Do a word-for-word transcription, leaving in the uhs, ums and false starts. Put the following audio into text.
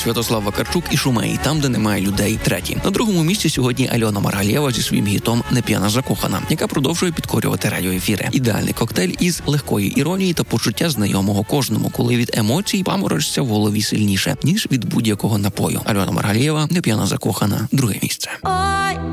Святослав Вакарчук і Шумей, там, де немає людей, третій. На другому місці сьогодні Альона Маргалєва зі своїм гітом «Не п'яна закохана», яка продовжує підкорювати радіоефіри. Ідеальний коктейль із легкої іронії та почуття знайомого кожному, коли від емоцій паморочиться в голові сильніше, ніж від будь-якого напою. Альона Маргалєва «Не п'яна закохана», друге місце. Ой,